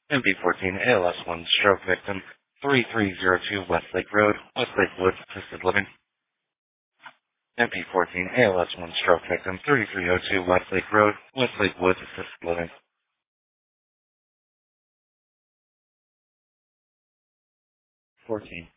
MP14 ALS1 stroke victim, 3302 Westlake Road, Westlake Woods Assisted Living. MP14 ALS1 stroke victim, 3302 Westlake Road, Westlake Woods Assisted Living. 14.